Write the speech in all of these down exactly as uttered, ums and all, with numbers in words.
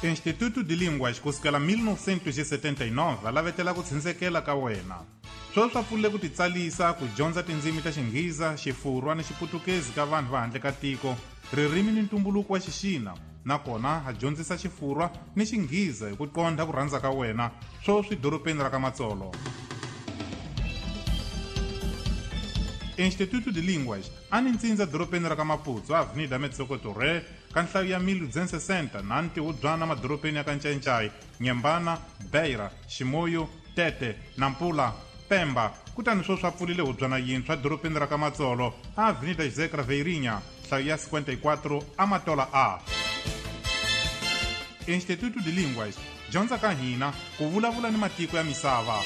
Instituto de Línguas kusukela mil novecentos e setenta e nove lavetela ku tshindzekela ka wena. Swo swa pfulile ku titsalisa ku dyondza tindzimi ta Xingheza, Xifurwa ni Xiputukezi ka vanhu va handle ka tiko, ririmi ni ntumbuluko wa Xixina, nakona ha dyondzisa Xifurwa ni Xingheza hi ku qondha ku rhandza ka wena swo swi doropeni ra ka Matsolo. Instituto de Línguas a ni ntsindza doropeni ra ka Maputo, Avenida Metsokotoré, ka nhlayo ya mil duzentos e sessenta na ntiwudzwana madoropeni ya ka Ncencai, Nyembana, Beira, Ximoyo, Tete, Nampula, Pemba, kutani swo swa pfulile hubyana yintshwa doropeni ra ka Matsolo, Avenida José Craveirinha, nhlayo ya cinquenta e quatro, Amatola A. Instituto de Línguas, dyondza ka hina ku vulavula ni matiko ya misava.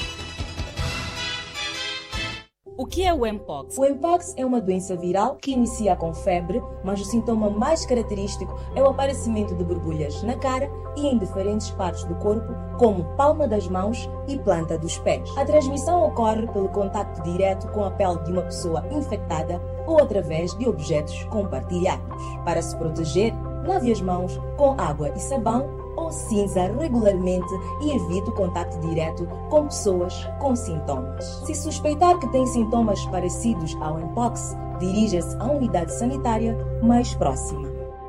O que é o Mpox? O Mpox é uma doença viral que inicia com febre, mas o sintoma mais característico é o aparecimento de borbulhas na cara e em diferentes partes do corpo, como palma das mãos e planta dos pés. A transmissão ocorre pelo contacto direto com a pele de uma pessoa infectada ou através de objetos compartilhados. Para se proteger, lave as mãos com água e sabão ou cinza regularmente e evite o contacto direto com pessoas com sintomas. Se suspeitar que tem sintomas parecidos ao Mpox, dirija-se à unidade sanitária mais próxima.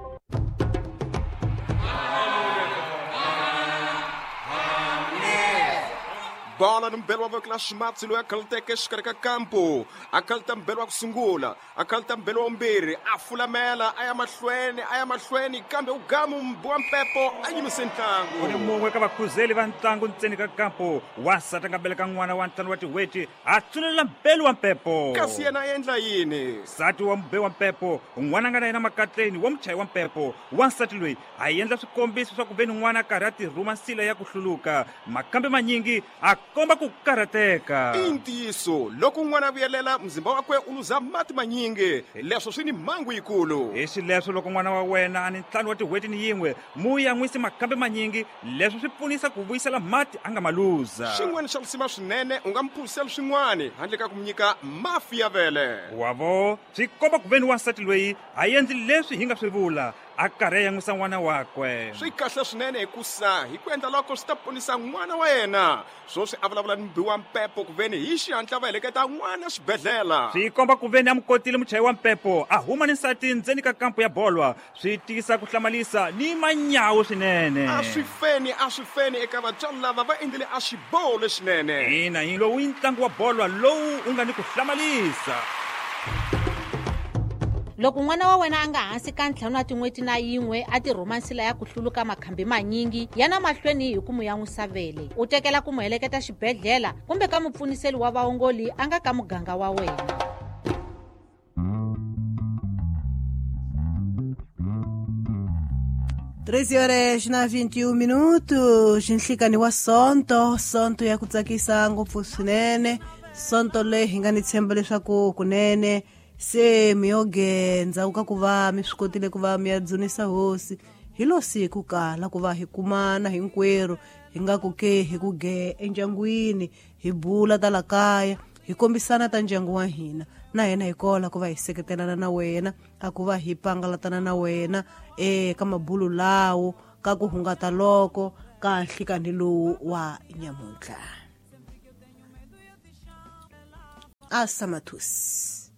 Bola mbelo wa clash match lo akalte keshkar ka campo akalta mbelo wa kusungula akalta mbelo ombiri afula mela aya mahlweni aya mahlweni kambe ugamu mbwa mpepo anyimisentlangu uni mungwe ka vakhuzeli va ntlangu ntseni ka campo wasata ngambele ka n'wana wa ntlangu wa tiweti a tsulela mbelo wa mpepo kasi yena endla yini sati wa mbe wa mpepo n'wana nga na yena makatleni wa muchayi wa mpepo wansati loyi a endla swikombiso swa ku veni n'wana karhi a tirhuma nsila ya ku hluluka makambe manyingi a komba ku karateka intiso loko n'wana vuyelela mzimba wakwe u luza mati manyingi leswo swi ni mangu yikulu hi xileswo loko n'wana wa wena a ni ntlhanu wa tiweti ni yin'we mu yan'wisi makambe manyingi leswo swi pfunisa ku vuyisela mati a nga ma luza xin'wana xa lusima swinene u nga mphulisela swin'wana handle ka ku mi nyika mafi ya vele wavo swi komba ku veni wansati loyi a endli leswi hi nga swi vula a karhi yan'wisa n'wana wakwe swi kahle swinene hikusa hi ku endla loko swi ta ponisa n'wana wa yena swo swi a vulavula ni mbiwa mpepo ku veni hi xihatla va heleketa n'wana xibedhlela swi komba ku veni a mu kotile muchayi wa mpepo a huma ni nsati ndzeni ka kampo ya bolwa swi tiyisa ku hlamalisa ni manyawu swinene a swi feni a swi feni eka vatswari lava va endlile a xiboho lexinene ina hi lowu i ntlangu wa bolwa lowu u nga ni ku hlamalisa. Loko n'wana wa wena a nga hansi ka ntlhanu na tin'weti na yin'we a tirhuma nsila ya ku hluluka makhambi manyingi yana mahlweni hi ku mu yan'wisa vele u tekela ku mu heleketa xibedhlela kumbe ka mupfuniseli wa vaongoli a nga ka muganga wa wena. treze horas na vinte e um minutos nhlekani wa sonto sonto ya ku tsakisa ngopfu swinene sonto leyi hi nga ni tshemba leswaku kunene se mi yo genza u ka ku va mi swi kotile ku va mi ya dzunisa hosi hi lo siku kala ku va hi kumana hinkwerhu hi nga ku ke hi ku ge endyangwini hi bula ta la kaya hi kombisana ta ndyangu wa hina na hina hi kola ku va hi seketelana na wena a ku va hi pangalatana na wena eka mabulu lawo ka ku hungata loko ka nhlekani lowu wa nyamuntlha. Asa Mathus.